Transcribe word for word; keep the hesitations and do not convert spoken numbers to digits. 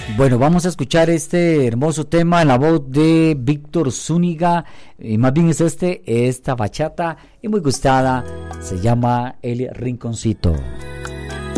Bueno, vamos a escuchar este hermoso tema en la voz de Víctor Zúñiga, y más bien es este, esta bachata y muy gustada, se llama El Rinconcito.